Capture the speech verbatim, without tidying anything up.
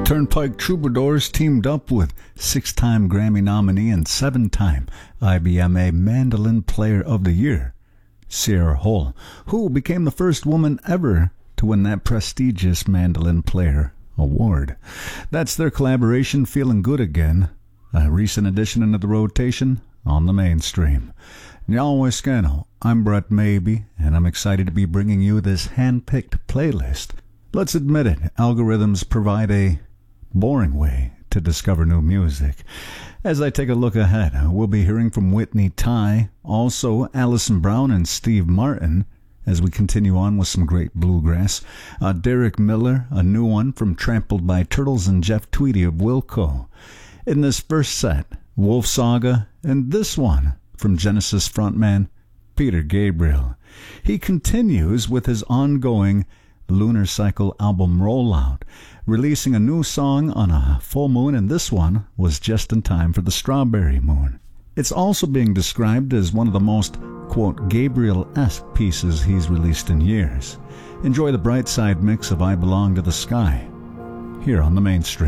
Turnpike Troubadours teamed up with six-time Grammy nominee and seven-time I B M A Mandolin Player of the Year, Sierra Hull, who became the first woman ever to win that prestigious Mandolin Player award. That's their collaboration, Feeling Good Again, a recent addition into the rotation on the mainstream. Nyalwaskano, I'm Brett Maybe, and I'm excited to be bringing you this hand-picked playlist. Let's admit it, algorithms provide a boring way to discover new music. As I take a look ahead, we'll be hearing from Whitney Ty, also Alison Brown and Steve Martin, as we continue on with some great bluegrass. Uh, Derek Miller, a new one from Trampled by Turtles, and Jeff Tweedy of Wilco. In this first set, Wolf Saga, and this one from Genesis frontman Peter Gabriel. He continues with his ongoing Lunar Cycle album rollout, releasing a new song on a full moon, and this one was just in time for the strawberry moon. It's also being described as one of the most, quote, Gabriel-esque pieces he's released in years. Enjoy the bright side mix of I Belong to the Sky here on the mainstream.